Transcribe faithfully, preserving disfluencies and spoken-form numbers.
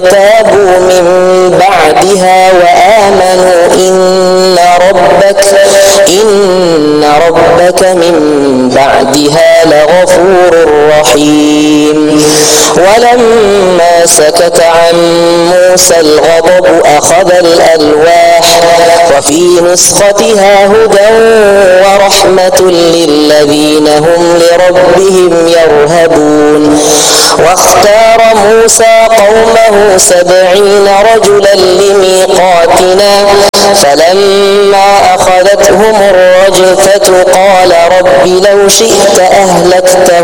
تابوا من بعدها وآمنوا إن ربك إن ربك من بعدها لغفور رحيم. ولما سكت عن موسى الغضب أخذ الألواح وفي نسختها هدى ورحمة للذين هم لربهم يرهبون. واختار موسى قومه سبعين رجلا لميقاتنا فلما أخذتهم الرجفة قال رب لو شئت أهلكتهم